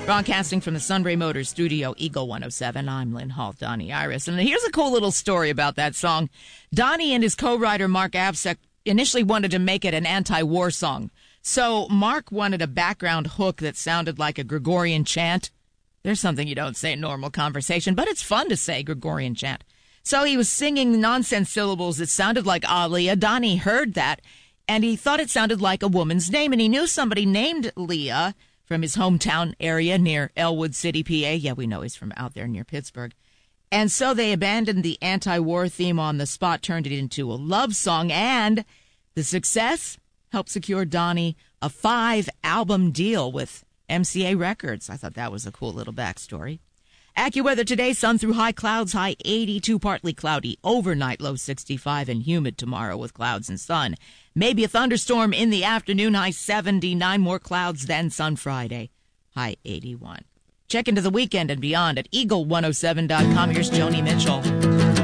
Broadcasting from the Sunbury Motors studio, Eagle 107, I'm Lynn Hall, Donnie Iris. And here's a cool little story about that song. Donnie and his co-writer Mark Avsek initially wanted to make it an anti-war song. So Mark wanted a background hook that sounded like a Gregorian chant. There's something you don't say in normal conversation, but it's fun to say Gregorian chant. So he was singing nonsense syllables that sounded like Aaliyah. Donnie heard that, and he thought it sounded like a woman's name, and he knew somebody named Leah from his hometown area near Elwood City, PA. Yeah, we know he's from out there near Pittsburgh. And so they abandoned the anti-war theme on the spot, turned it into a love song, and the success helped secure Donnie a 5-album deal with MCA Records. I thought that was a cool little backstory. AccuWeather today, sun through high clouds, high 82, partly cloudy, overnight low 65, and humid tomorrow with clouds and sun. Maybe a thunderstorm in the afternoon, high 79, more clouds than sun Friday, high 81. Check into the weekend and beyond at eagle107.com. Here's Joni Mitchell.